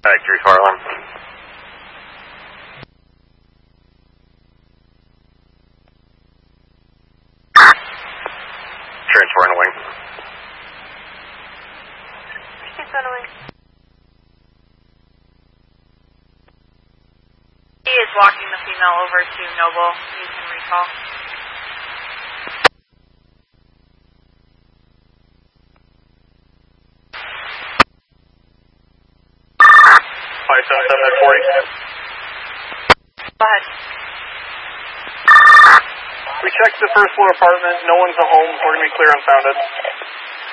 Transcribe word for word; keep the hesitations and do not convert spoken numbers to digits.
Alright, three fire alarm. Transfer in a wing. Transfer in a wing. He is walking the female over to Noble. You can recall. five seven seven at forty. Go ahead. We checked the first floor apartment. No one's at home. We're going to be clear unfounded.